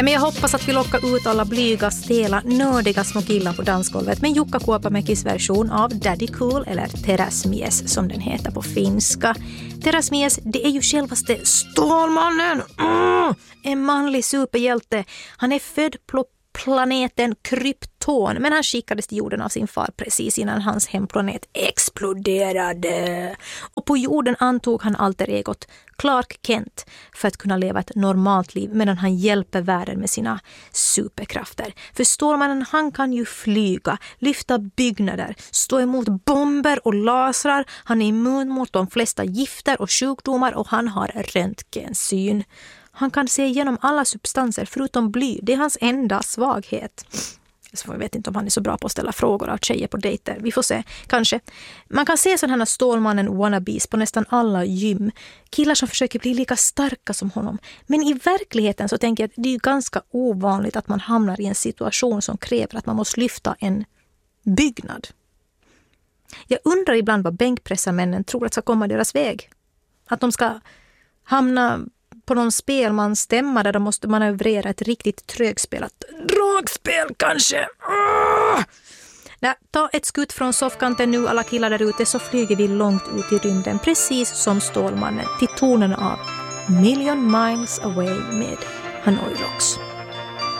Ja, men jag hoppas att vi lockar ut alla blyga, stela, nördiga små killar på dansgolvet med Jukka Kuopamäkis version av Daddy Cool, eller Teräsmies som den heter på finska. Teräsmies, det är ju självaste Stålmannen! En manlig superhjälte. Han är född på planeten Krypton, men han skickades till jorden av sin far precis innan hans hemplanet exploderade. Och på jorden antog han alter egot Clark Kent för att kunna leva ett normalt liv medan han hjälper världen med sina superkrafter. För Stålmannen, han kan ju flyga, lyfta byggnader, stå emot bomber och lasrar. Han är immun mot de flesta gifter och sjukdomar och han har röntgensyn. Han kan se igenom alla substanser förutom bly. Det är hans enda svaghet. Så jag vet inte om han är så bra på att ställa frågor av tjejer på dejter. Vi får se, kanske. Man kan se sådana här Stålmannen wannabes på nästan alla gym. Killar som försöker bli lika starka som honom. Men i verkligheten så tänker jag att det är ganska ovanligt att man hamnar i en situation som kräver att man måste lyfta en byggnad. Jag undrar ibland vad bänkpressarmännen tror att ska komma deras väg. Att de ska hamna på någon spelmansstämma där de måste manövrera ett riktigt trögspelat dragspel kanske. Nej, ta ett skutt från soffkanten nu alla killar där ute, så flyger vi långt ut i rymden precis som Stålmannen till tonerna av Million Miles Away med Hanoi Rocks.